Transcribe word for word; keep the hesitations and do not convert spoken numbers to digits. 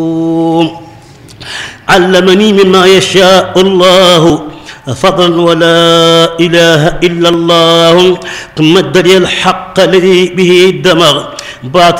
علمني مما يشاء الله فضلا ولا إله إلا الله ثم الدليل الحق الذي به الدمغ باطل